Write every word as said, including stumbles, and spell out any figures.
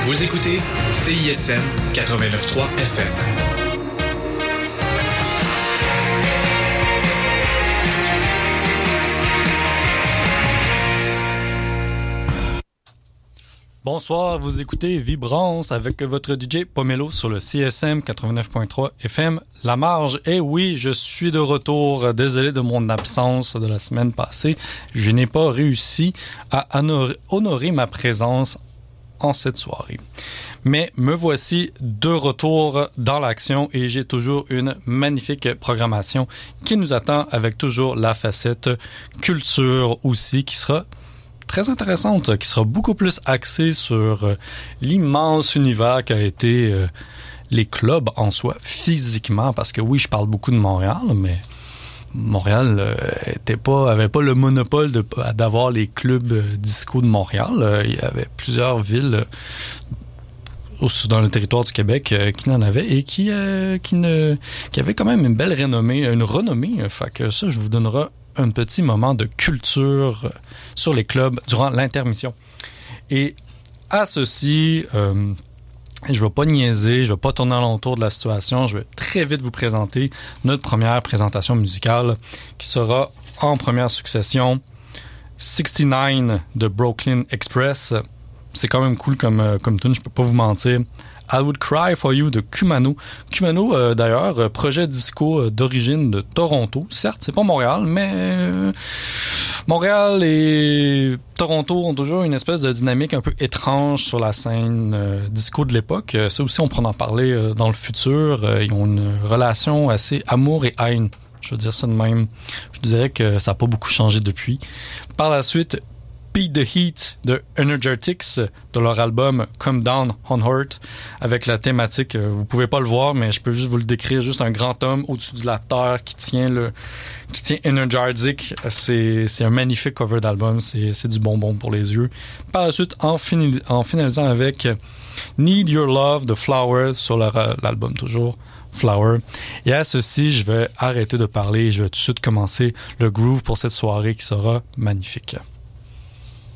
Vous écoutez C I S M quatre-vingt-neuf point trois F M. Bonsoir, vous écoutez Vibrance avec votre D J Pomelo sur le C S M quatre-vingt-neuf point trois F M, La Marge. Et oui, je suis de retour. Désolé de mon absence de la semaine passée. Je n'ai pas réussi à honorer, honorer ma présence en cette soirée. Mais me voici de retour dans l'action et j'ai toujours une magnifique programmation qui nous attend avec toujours la facette culture aussi qui sera très intéressante, qui sera beaucoup plus axée sur euh, l'immense univers qu'a été euh, les clubs en soi, physiquement, parce que oui, je parle beaucoup de Montréal, mais Montréal euh, était pas, avait pas le monopole de, d'avoir les clubs euh, disco de Montréal. Euh, il y avait plusieurs villes euh, dans le territoire du Québec euh, qui en avaient et qui, euh, qui, ne, qui avaient quand même une belle renommée, une renommée. Euh, fait que ça, je vous donnerai un petit moment de culture sur les clubs durant l'intermission. Et à ceci, euh, je ne vais pas niaiser, je ne vais pas tourner alentour de la situation, je vais très vite vous présenter notre première présentation musicale qui sera en première succession soixante-neuf de Brooklyn Express. C'est quand même cool comme, comme tune, je ne peux pas vous mentir. I Would Cry For You de Kumano. Kumano, euh, d'ailleurs, euh, projet disco euh, d'origine de Toronto. Certes, c'est pas Montréal, mais euh, Montréal et Toronto ont toujours une espèce de dynamique un peu étrange sur la scène euh, disco de l'époque. Euh, ça aussi, on pourra en parler euh, dans le futur. Euh, ils ont une relation assez amour et haine. Je veux dire ça de même. Je dirais que ça n'a pas beaucoup changé depuis. Par la suite, Beat the Heat de Energetics de leur album Come Down on Earth avec la thématique, euh, vous pouvez pas le voir mais je peux juste vous le décrire, juste un grand homme au-dessus de la terre qui tient le qui tient Energetic. C'est, c'est un magnifique cover d'album, c'est, c'est du bonbon pour les yeux. Par la suite, en, finali- en finalisant avec Need Your Love de Flower sur leur, euh, l'album toujours Flower. Et à ceci, je vais arrêter de parler et je vais tout de suite commencer le groove pour cette soirée qui sera magnifique.